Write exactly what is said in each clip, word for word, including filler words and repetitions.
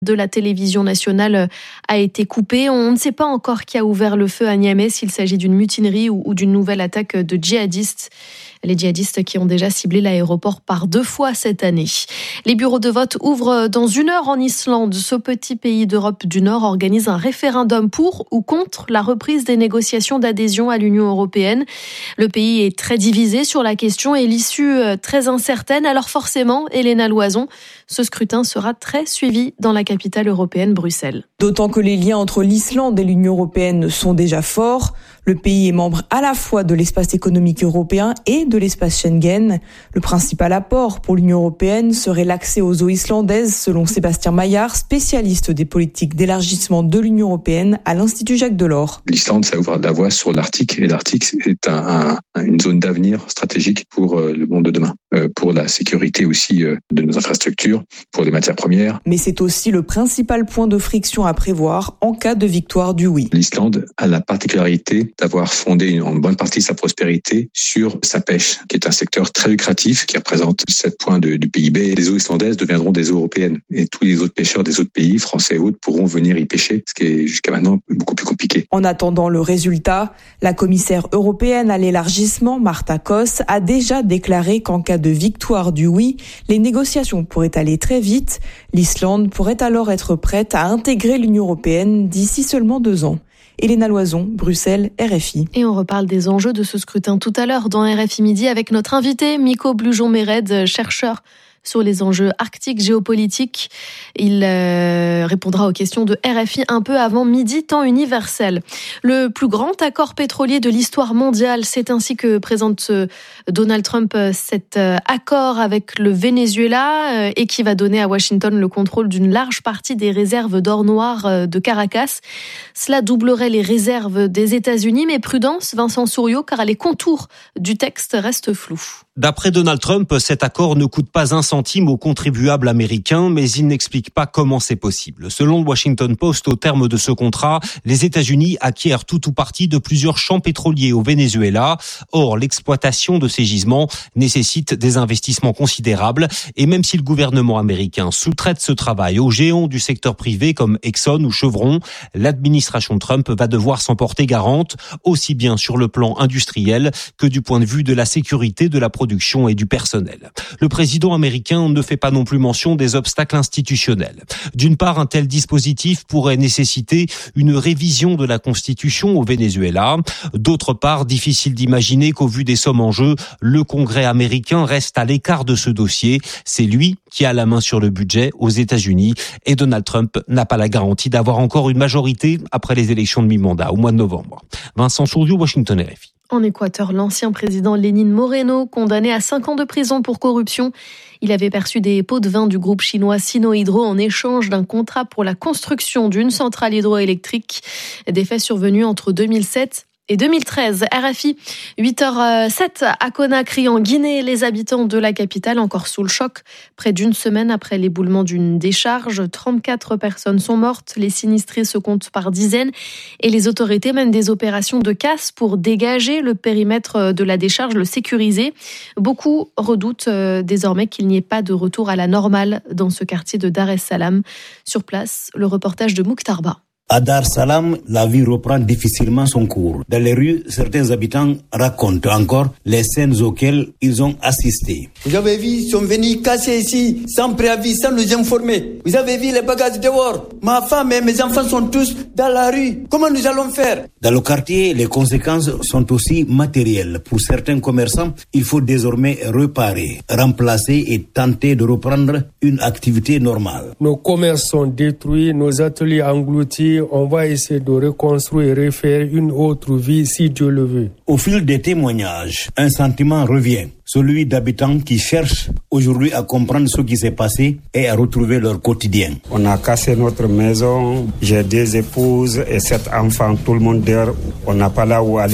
de la télévision nationale a été coupé. On ne sait pas encore qui a ouvert le feu à Niamey, s'il s'agit d'une mutinerie ou d'une nouvelle attaque de djihadistes. Les djihadistes qui ont déjà ciblé l'aéroport par deux fois cette année. Les bureaux de vote ouvrent dans une heure en Islande. Ce petit pays d'Europe du Nord organise un référendum pour ou contre la reprise des négociations d'adhésion à l'Union européenne. Le pays est très divisé sur la question et l'issue très incertaine. Alors forcément, Elena Loison, ce scrutin sera très suivi dans la capitale européenne, Bruxelles. D'autant que les liens entre l'Islande et l'Union européenne sont déjà forts. Le pays est membre à la fois de l'espace économique européen et de l'espace Schengen. Le principal apport pour l'Union européenne serait l'accès aux eaux islandaises, selon Sébastien Maillard, spécialiste des politiques d'élargissement de l'Union européenne à l'Institut Jacques Delors. L'Islande, ça ouvre la voie sur l'Arctique, et l'Arctique est un, un, une zone d'avenir stratégique pour le monde de demain, pour la sécurité aussi de nos infrastructures, pour les matières premières. Mais c'est aussi le principal point de friction à prévoir en cas de victoire du oui. L'Islande a la particularité d'avoir fondé en bonne partie sa prospérité sur sa pêche, qui est un secteur très lucratif, qui représente sept points de, du P I B. Les eaux islandaises deviendront des eaux européennes. Et tous les autres pêcheurs des autres pays, français et autres, pourront venir y pêcher, ce qui est jusqu'à maintenant beaucoup plus compliqué. En attendant le résultat, la commissaire européenne à l'élargissement, Marta Koss, a déjà déclaré qu'en cas de victoire du oui, les négociations pourraient aller très vite. L'Islande pourrait alors être prête à intégrer l'Union européenne d'ici seulement deux ans. Elena Loison, Bruxelles, R F I. Et on reparle des enjeux de ce scrutin tout à l'heure dans R F I Midi avec notre invité, Miko Blujon-Méred, chercheur sur les enjeux arctiques géopolitiques. Il euh, répondra aux questions de R F I un peu avant midi, temps universel. Le plus grand accord pétrolier de l'histoire mondiale, c'est ainsi que présente euh, Donald Trump euh, cet euh, accord avec le Venezuela euh, et qui va donner à Washington le contrôle d'une large partie des réserves d'or noir euh, de Caracas. Cela doublerait les réserves des États-Unis, mais prudence, Vincent Souriau, car les contours du texte restent flous. D'après Donald Trump, cet accord ne coûte pas un centime aux contribuables américains, mais il n'explique pas comment c'est possible. Selon le Washington Post, au terme de ce contrat, les États-Unis acquièrent tout ou partie de plusieurs champs pétroliers au Venezuela. Or, l'exploitation de ces gisements nécessite des investissements considérables. Et même si le gouvernement américain sous-traite ce travail aux géants du secteur privé comme Exxon ou Chevron, l'administration Trump va devoir s'en porter garante, aussi bien sur le plan industriel que du point de vue de la sécurité de la production et du personnel. Le président américain ne fait pas non plus mention des obstacles institutionnels. D'une part, un tel dispositif pourrait nécessiter une révision de la Constitution au Venezuela. D'autre part, difficile d'imaginer qu'au vu des sommes en jeu, le Congrès américain reste à l'écart de ce dossier. C'est lui qui a la main sur le budget aux États-Unis et Donald Trump n'a pas la garantie d'avoir encore une majorité après les élections de mi-mandat au mois de novembre. Vincent Souriau, Washington, R F I. En Équateur, l'ancien président Lénine Moreno, condamné à cinq ans de prison pour corruption. Il avait perçu des pots de vin du groupe chinois Sinohydro en échange d'un contrat pour la construction d'une centrale hydroélectrique. Des faits survenus entre deux mille sept et deux mille treize. R F I, huit heures sept à Conakry, en Guinée. Les habitants de la capitale encore sous le choc. Près d'une semaine après l'éboulement d'une décharge, trente-quatre personnes sont mortes. Les sinistrés se comptent par dizaines et les autorités mènent des opérations de casse pour dégager le périmètre de la décharge, le sécuriser. Beaucoup redoutent désormais qu'il n'y ait pas de retour à la normale dans ce quartier de Dar es Salaam. Sur place, le reportage de Mouktarba. À Dar es Salaam, la vie reprend difficilement son cours. Dans les rues, certains habitants racontent encore les scènes auxquelles ils ont assisté. Vous avez vu, ils sont venus casser ici, sans préavis, sans nous informer. Vous avez vu les bagages dehors. Ma femme et mes enfants sont tous dans la rue. Comment nous allons faire? Dans le quartier, les conséquences sont aussi matérielles. Pour certains commerçants, il faut désormais réparer, remplacer et tenter de reprendre une activité normale. Nos commerces sont détruits, nos ateliers engloutis. On va essayer de reconstruire et refaire une autre vie si Dieu le veut. Au fil des témoignages, un sentiment revient. Celui d'habitants qui cherchent aujourd'hui à comprendre ce qui s'est passé et à retrouver leur quotidien. On a cassé notre maison, j'ai des épouses et sept enfants, tout le monde dehors, on n'a pas là où aller.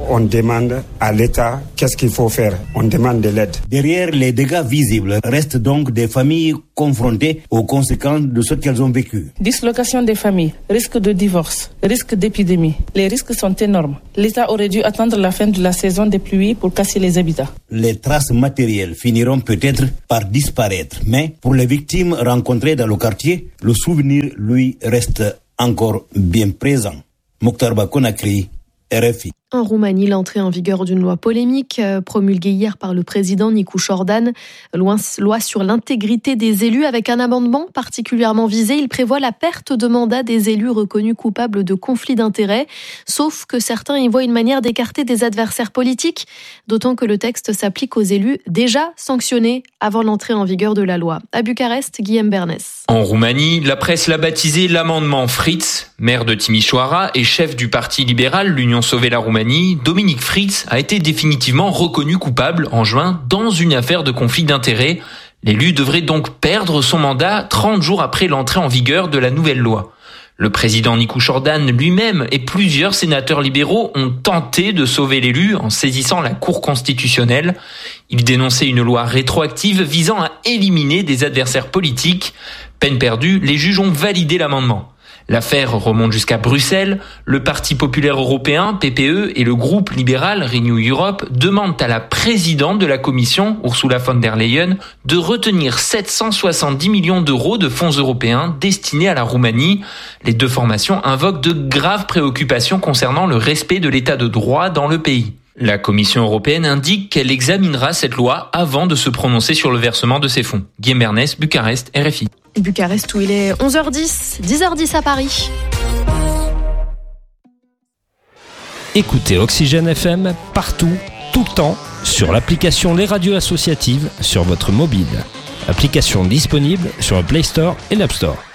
on demande à l'État qu'est-ce qu'il faut faire. On demande de l'aide. Derrière les dégâts visibles restent donc des familles confrontées aux conséquences de ce qu'elles ont vécu. Dislocation des familles, risque de divorce, risque d'épidémie. Les risques sont énormes. L'État aurait dû attendre la fin de la saison des pluies pour casser les habitats. Les traces matérielles finiront peut-être par disparaître, mais pour les victimes rencontrées dans le quartier, le souvenir, lui, reste encore bien présent. Mokhtar Ba Conakry, R F I. En Roumanie, l'entrée en vigueur d'une loi polémique promulguée hier par le président Nicu Jordan, loi sur l'intégrité des élus avec un amendement particulièrement visé. Il prévoit la perte de mandat des élus reconnus coupables de conflits d'intérêts, sauf que certains y voient une manière d'écarter des adversaires politiques, d'autant que le texte s'applique aux élus déjà sanctionnés avant l'entrée en vigueur de la loi. À Bucarest, Guillaume Bernès. En Roumanie, la presse l'a baptisé l'amendement Fritz, maire de Timișoara et chef du parti libéral l'Union Sauver la Roumanie. Dominic Fritz a été définitivement reconnu coupable en juin dans une affaire de conflit d'intérêts. L'élu devrait donc perdre son mandat trente jours après l'entrée en vigueur de la nouvelle loi. Le président Nicu Jordan lui-même et plusieurs sénateurs libéraux ont tenté de sauver l'élu en saisissant la Cour constitutionnelle. Ils dénonçaient une loi rétroactive visant à éliminer des adversaires politiques. Peine perdue, les juges ont validé l'amendement. L'affaire remonte jusqu'à Bruxelles. Le Parti populaire européen, P P E, et le groupe libéral Renew Europe demandent à la présidente de la Commission, Ursula von der Leyen, de retenir sept cent soixante-dix millions d'euros de fonds européens destinés à la Roumanie. Les deux formations invoquent de graves préoccupations concernant le respect de l'état de droit dans le pays. La Commission européenne indique qu'elle examinera cette loi avant de se prononcer sur le versement de ces fonds. Guillaume Bernès, Bucarest, R F I. Bucarest où il est onze heures dix, dix heures dix à Paris. Écoutez Oxygène F M partout, tout le temps, sur l'application Les Radios Associatives sur votre mobile. Application disponible sur le Play Store et l'App Store.